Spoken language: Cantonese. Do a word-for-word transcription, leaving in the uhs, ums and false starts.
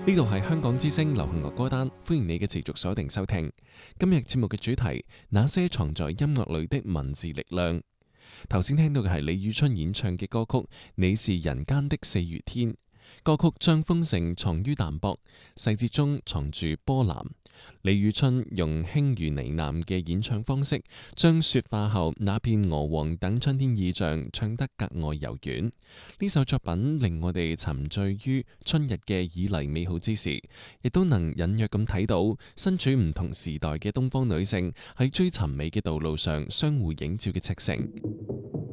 呢度係香港之聲流行樂歌單，歡迎你嘅持續鎖定收聽。今日節目嘅主題：那些藏在音樂裏的文字力量。頭先聽到嘅係李宇春演唱嘅歌曲《你是人間的四月天》。歌曲將豐盛藏於淡薄，細節中藏住波瀾。李宇春用輕如呢喃嘅演唱方式，將雪化後那片鵝黃等春天意象唱得格外柔軟。呢首作品令我哋沉醉於春日嘅旖麗美好之時，亦都能隱約咁睇到身處唔同時代嘅東方女性喺追尋美嘅道路上相互映照嘅赤誠。